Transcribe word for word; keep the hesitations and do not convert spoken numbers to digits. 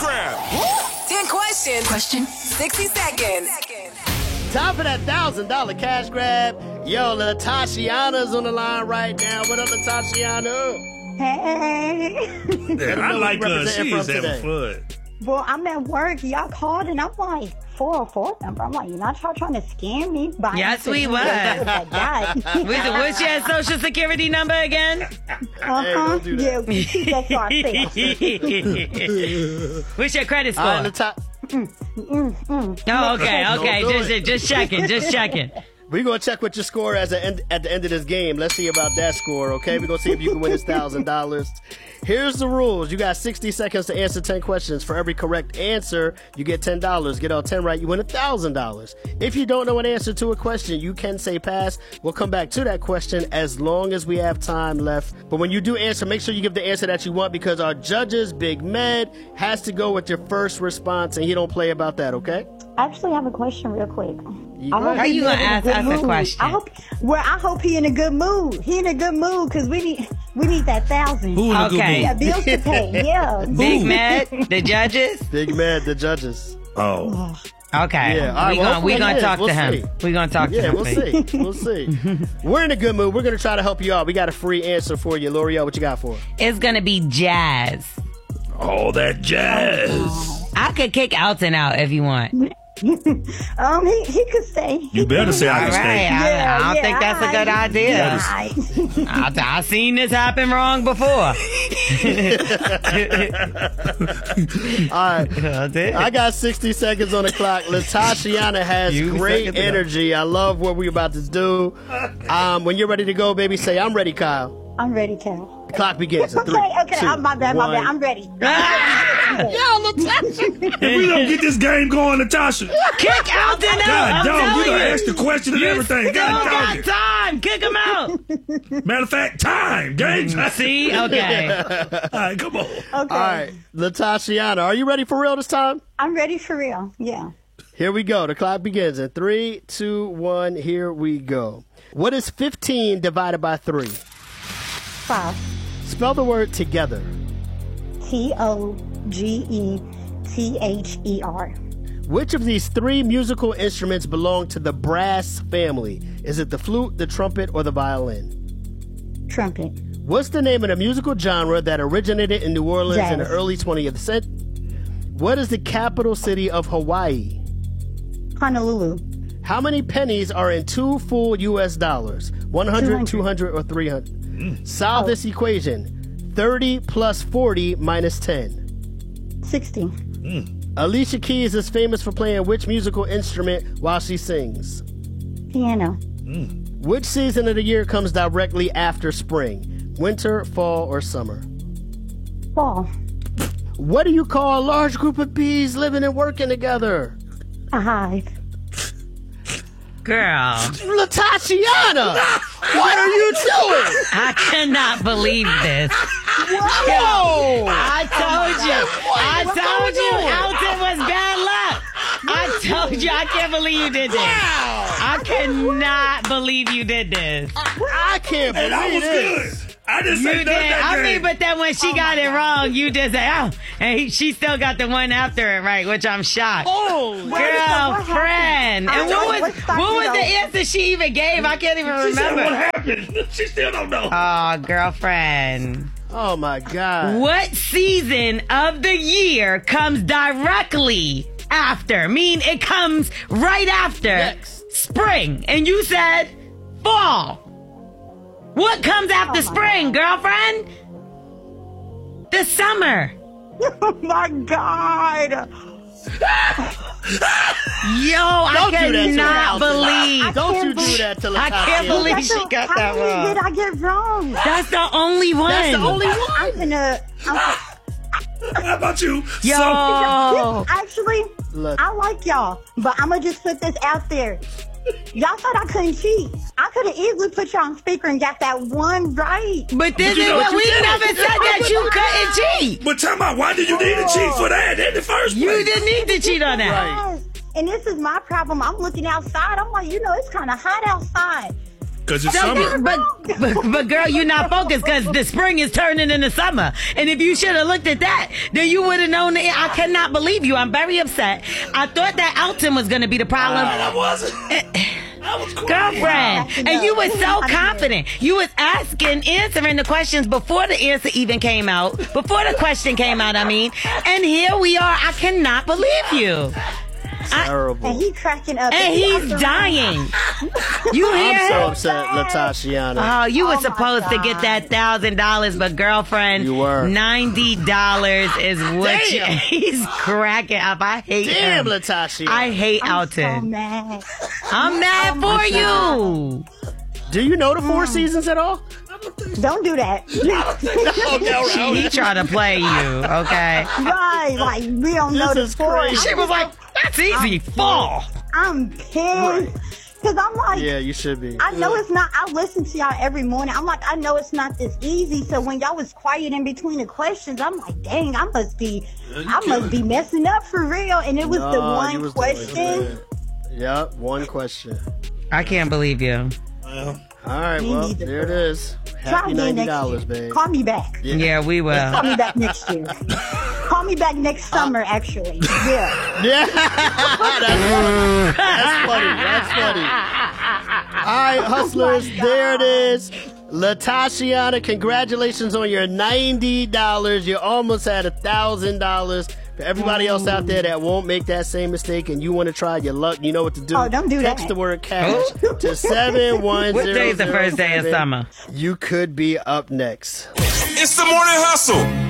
Grab. ten questions. Question. sixty seconds. Time for that one thousand dollars cash grab. Yo, Latashiana's on the line right now. What up, Latashiana? Hey. Yeah, I like her. She's having fun. Well, I'm at work. Y'all called, and I'm like, four oh four number. I'm like, you're not y'all trying to scam me? By yes, we were. Like What's your social security number again? Uh-huh. Hey, yeah, that's what I What's your credit score? All right, Lata- mm, mm, mm. Oh, okay, okay. Don't do Just, it. just checking, just checking. We're going to check what your score is at, end, at the end of this game. Let's see about that score, okay? We're going to see if you can win this one thousand dollars. Here's the rules. You got sixty seconds to answer ten questions. For every correct answer, you get ten dollars. Get all ten right, you win one thousand dollars. If you don't know an answer to a question, you can say pass. We'll come back to that question as long as we have time left. But when you do answer, make sure you give the answer that you want because our judges, Big Med, has to go with your first response, and he don't play about that, okay? I actually have a question real quick. You I hope How he you gonna in ask good us a mood. question? I hope, well, I hope he in a good mood. He in a good mood because we need we need that thousand. Who in a Okay. Yeah, good mood? bills to pay. Yeah. Big Med, the judges? Big Med, the judges. Oh. Okay. Yeah, all right, we well, gonna, we hopefully gonna it is. talk We'll to him. see. we gonna talk to Yeah, him. we'll please. see. We'll see. We're in a good mood. We're going to try to help you out. We got a free answer for you. L'Oreal, what you got for us? It's gonna be jazz. All that jazz. I could kick Alton out if you want. um, he he could stay. You better say I All can right. stay. I, Yeah, I don't yeah, think that's a good I- idea. Yeah. I, I've seen this happen wrong before. All right. I got sixty seconds on the clock. Latashiana has You great seconds ago. energy. I love what we're about to do. Um, when you're ready to go, baby, say, I'm ready, Kyle. I'm ready, Cal. The clock begins in Okay, three, okay. two, I'm my bad, my one. bad. I'm ready. If we don't get this game going, Natasha. Kick Alton out. God, I'm dog, you telling done you. asked the question and You everything. still God, got dog. time. Kick him out. Matter of fact, time. Game time. See? Okay. All right, come on. Okay. All right. Latashiana, are you ready for real this time? I'm ready for real. Yeah. Here we go. The clock begins in three, two, one. Here we go. What is fifteen divided by three? Five. Spell the word together. T O G E T H E R. Which of these three musical instruments belong to the brass family? Is it the flute, the trumpet, or the violin? Trumpet. What's the name of the musical genre that originated in New Orleans in the Jazz. early twentieth century? What is the capital city of Hawaii? Honolulu. How many pennies are in two full U S dollars? one hundred, two hundred. two hundred, or three hundred? Solve this equation. thirty plus forty minus ten. sixty. Alicia Keys is famous for playing which musical instrument while she sings? Piano. Which season of the year comes directly after spring? Winter, fall, or summer? Fall. What do you call a large group of bees living and working together? A hive. Girl, Latashiana! What are you doing? I cannot believe this. Whoa! I told you. I What told are you doing? Alton was bad luck. I told you. I can't believe you did this. I cannot believe you did this. I can't And I believe was this. good. I didn't You say did. nothing that I game. mean, but then when she got it wrong, you just said, oh, and he, she still got the one after it right, which I'm shocked. Oh, Girlfriend. I And know, what was what's that, what was you the know? answer she even gave? I can't even She said what remember. happened. She still don't know. Oh, girlfriend. oh my God. What season of the year comes directly after? Mean it comes right after Next. spring. And you said fall. What comes after Oh my spring, girlfriend? The summer. Oh my God. Yo, I Don't do that to cannot her, Alton. believe. Don't you can't do believe- that to Latashiana. I can't believe That's she a- got how that many wrong. did I get wrong? That's the only one. That's the only one. I'm gonna. I'm, How about you? Yo. So, actually, Look. I like y'all, but I'm gonna just put this out there. Y'all said I couldn't cheat. I could have easily put you on speaker and got that one right. But this you is know what what we you did. never said that you couldn't cheat. but tell me, why did you need to cheat for that in the first place? You didn't need to cheat on that. Yes. And this is my problem. I'm looking outside. I'm like, you know, it's kind of hot outside. Because it's So, summer. but, but, but girl, you're not focused because the spring is turning into summer. And if you should have looked at that, then you would have known that. I cannot believe you. I'm very upset. I thought that Alton was going to be the problem. I wasn't. I was quiet. Girlfriend, and you were so confident. You was asking, answering the questions before the answer even came out, before the question came out, I mean. And here we are. I cannot believe you. Terrible. And he cracking up. And he's dying. You hear I'm so him? upset, Latashiana. Oh, you were Oh, my supposed to get God. that thousand dollars, but girlfriend, You were. ninety dollars is what you, Damn. he's cracking up. I hate Damn, him. Latashiana. I hate I'm so Alton. mad. I'm mad Oh, for my you. Do you know the four seasons at all? Don't do that. She, he tried to play you, okay? Right, like we don't know This the is story. crazy. She was like, that's easy. Fall. I'm pissed. Because I'm like, Yeah, you should be. I know it's not, I listen to y'all every morning. I'm like, I know it's not this easy. So when y'all was quiet in between the questions, I'm like, dang, I must be, I must be messing up for real. And it was the No, you one was doing question. good. Yep, one question. I can't believe you. Well, All right, Me well, neither, there it girl. is. Try Happy again ninety next dollars, year. babe. Call me back. Yeah, we will. Call me back next year. Call me back next summer, actually. Yeah. Yeah, that's funny. That's funny. That's funny. All right, hustlers, there it is. Latashiana, congratulations on your ninety dollars. You almost had one thousand dollars. For everybody else out there that won't make that same mistake and you want to try your luck, you know what to do. Oh, don't do that. Text the word cash to seven one zero zero. What day is the first day of summer? You could be up next. It's the morning hustle